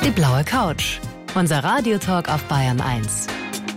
Die blaue Couch. Unser Radiotalk auf Bayern 1.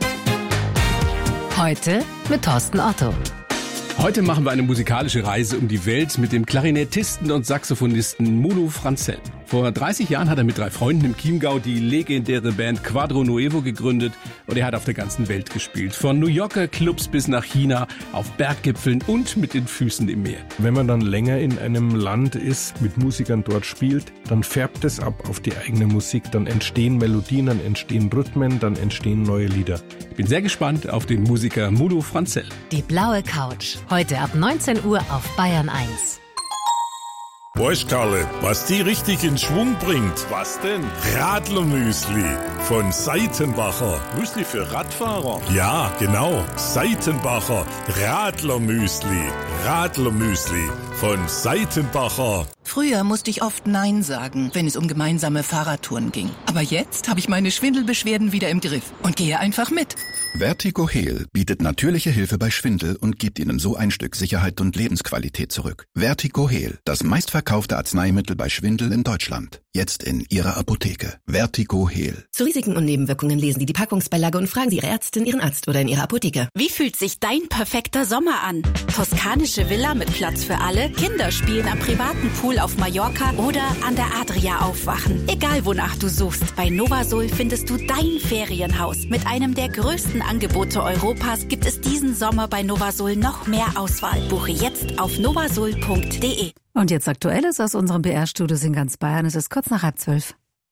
Heute mit Thorsten Otto. Heute machen wir eine musikalische Reise um die Welt mit dem Klarinettisten und Saxophonisten Molo Franzell. Vor 30 Jahren hat er mit 3 Freunden im Chiemgau die legendäre Band Quadro Nuevo gegründet und er hat auf der ganzen Welt gespielt. Von New Yorker Clubs bis nach China, auf Berggipfeln und mit den Füßen im Meer. Wenn man dann länger in einem Land ist, mit Musikern dort spielt, dann färbt es ab auf die eigene Musik. Dann entstehen Melodien, dann entstehen Rhythmen, dann entstehen neue Lieder. Ich bin sehr gespannt auf den Musiker Molo Franzell. Die blaue Couch. Heute ab 19 Uhr auf Bayern 1. Weißt Karle, was die richtig in Schwung bringt? Was denn? Radlermüsli von Seitenbacher. Müsli für Radfahrer? Ja, genau. Seitenbacher Radlermüsli. Radlermüsli von Seitenbacher. Früher musste ich oft Nein sagen, wenn es um gemeinsame Fahrradtouren ging. Aber jetzt habe ich meine Schwindelbeschwerden wieder im Griff und gehe einfach mit. Vertigo Heal bietet natürliche Hilfe bei Schwindel und gibt Ihnen so ein Stück Sicherheit und Lebensqualität zurück. Vertigo Heal, das meistverkaufte Arzneimittel bei Schwindel in Deutschland. Jetzt in Ihrer Apotheke. Vertigo Heal. Zu Risiken und Nebenwirkungen lesen Sie die Packungsbeilage und fragen Sie Ihre Ärztin, Ihren Arzt oder in Ihrer Apotheke. Wie fühlt sich dein perfekter Sommer an? Toskanische Villa mit Platz für alle, Kinder spielen am privaten Pool auf Mallorca oder an der Adria aufwachen. Egal wonach du suchst, bei Novasol findest du dein Ferienhaus. Mit einem der größten Angebote Europas gibt es diesen Sommer bei Novasol noch mehr Auswahl. Buche jetzt auf novasol.de. Und jetzt Aktuelles aus unserem BR-Studios in ganz Bayern. Es ist kurz nach 11:30.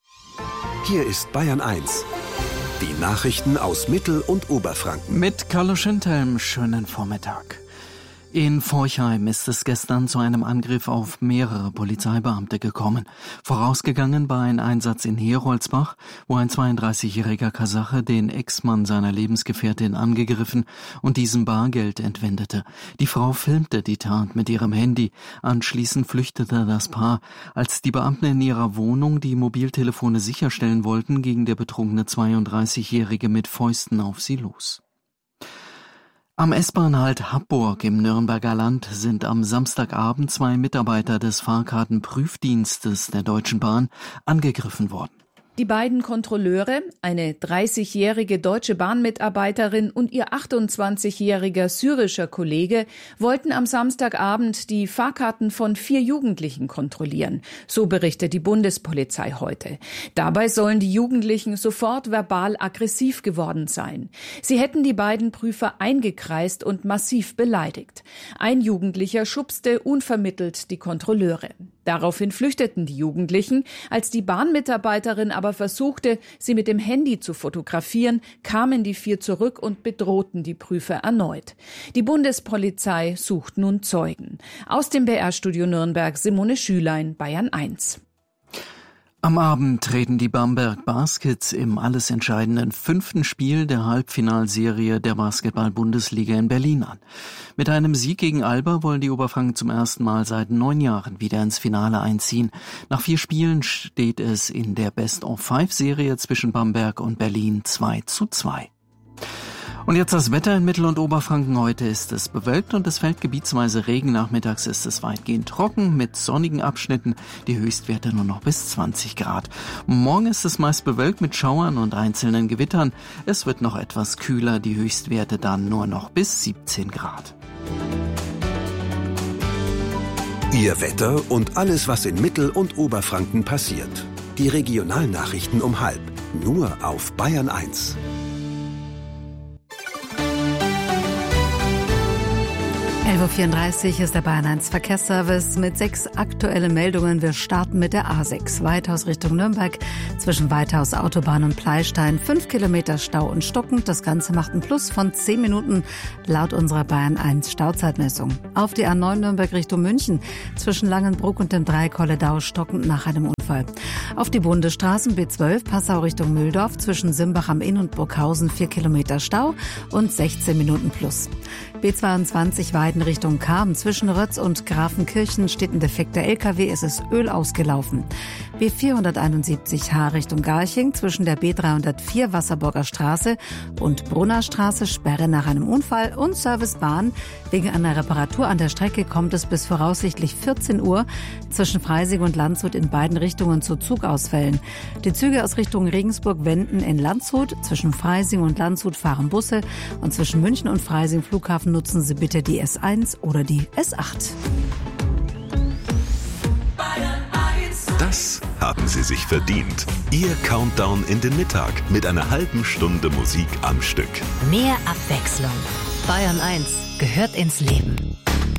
Hier ist Bayern 1. Die Nachrichten aus Mittel- und Oberfranken. Mit Carlo Schindhelm, schönen Vormittag. In Forchheim ist es gestern zu einem Angriff auf mehrere Polizeibeamte gekommen. Vorausgegangen war ein Einsatz in Heroldsbach, wo ein 32-jähriger Kasache den Ex-Mann seiner Lebensgefährtin angegriffen und diesem Bargeld entwendete. Die Frau filmte die Tat mit ihrem Handy. Anschließend flüchtete das Paar. Als die Beamten in ihrer Wohnung die Mobiltelefone sicherstellen wollten, ging der betrunkene 32-Jährige mit Fäusten auf sie los. Am S-Bahn-Halt Habburg im Nürnberger Land sind am Samstagabend 2 Mitarbeiter des Fahrkartenprüfdienstes der Deutschen Bahn angegriffen worden. Die beiden Kontrolleure, eine 30-jährige deutsche Bahnmitarbeiterin und ihr 28-jähriger syrischer Kollege, wollten am Samstagabend die Fahrkarten von 4 Jugendlichen kontrollieren. So berichtet die Bundespolizei heute. Dabei sollen die Jugendlichen sofort verbal aggressiv geworden sein. Sie hätten die beiden Prüfer eingekreist und massiv beleidigt. Ein Jugendlicher schubste unvermittelt die Kontrolleure. Daraufhin flüchteten die Jugendlichen. Als die Bahnmitarbeiterin aber versuchte, sie mit dem Handy zu fotografieren, kamen die 4 zurück und bedrohten die Prüfer erneut. Die Bundespolizei sucht nun Zeugen. Aus dem BR-Studio Nürnberg Simone Schülein, Bayern 1. Am Abend treten die Bamberg Baskets im alles entscheidenden 5. Spiel der Halbfinalserie der Basketball-Bundesliga in Berlin an. Mit einem Sieg gegen Alba wollen die Oberfranken zum ersten Mal seit 9 Jahren wieder ins Finale einziehen. Nach 4 Spielen steht es in der Best-of-5-Serie zwischen Bamberg und Berlin 2:2. Und jetzt das Wetter in Mittel- und Oberfranken. Heute ist es bewölkt und es fällt gebietsweise Regen. Nachmittags ist es weitgehend trocken mit sonnigen Abschnitten. Die Höchstwerte nur noch bis 20 Grad. Morgen ist es meist bewölkt mit Schauern und einzelnen Gewittern. Es wird noch etwas kühler. Die Höchstwerte dann nur noch bis 17 Grad. Ihr Wetter und alles, was in Mittel- und Oberfranken passiert. Die Regionalnachrichten um 12:30. Nur auf Bayern 1. 11:34 Uhr ist der Bayern 1 Verkehrsservice mit 6 aktuellen Meldungen. Wir starten mit der A6 Weithaus Richtung Nürnberg zwischen Weithaus Autobahn und Pleistein. 5 Kilometer Stau und stockend. Das Ganze macht einen Plus von 10 Minuten laut unserer Bayern 1 Stauzeitmessung. Auf die A9 Nürnberg Richtung München zwischen Langenbruck und dem Dreieck Holledau stockend nach einem Unfall. Auf die Bundesstraßen B12 Passau Richtung Mühldorf zwischen Simbach am Inn und Burghausen 4 Kilometer Stau und 16 Minuten Plus. B22 Weiden Richtung Cham zwischen Rötz und Grafenkirchen steht ein defekter LKW, es ist Öl ausgelaufen. B471H Richtung Garching zwischen der B304 Wasserburger Straße und Brunner Straße Sperre nach einem Unfall und Servicebahn. Wegen einer Reparatur an der Strecke kommt es bis voraussichtlich 14 Uhr zwischen Freising und Landshut in beiden Richtungen zu Zugausfällen. Die Züge aus Richtung Regensburg wenden in Landshut. Zwischen Freising und Landshut fahren Busse und zwischen München und Freising Flughafen nutzen Sie bitte die S1 oder die S8. Das haben Sie sich verdient. Ihr Countdown in den Mittag mit einer halben Stunde Musik am Stück. Mehr Abwechslung. Bayern 1 gehört ins Leben.